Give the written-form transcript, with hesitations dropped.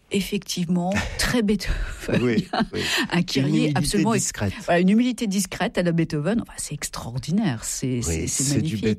effectivement, très Beethoven. Oui. Un Kyrie absolument discrète. Voilà, une humilité discrète à la Beethoven. Enfin, c'est extraordinaire, c'est magnifique.